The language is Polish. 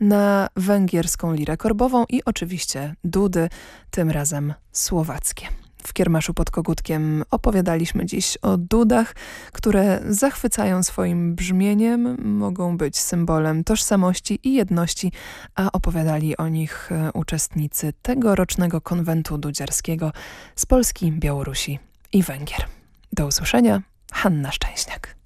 na węgierską lirę korbową i oczywiście dudy, tym razem słowackie. W Kiermaszu pod Kogutkiem opowiadaliśmy dziś o dudach, które zachwycają swoim brzmieniem, mogą być symbolem tożsamości i jedności, a opowiadali o nich uczestnicy tegorocznego konwentu dudziarskiego z Polski, Białorusi i Węgier. Do usłyszenia, Hanna Szczęśniak.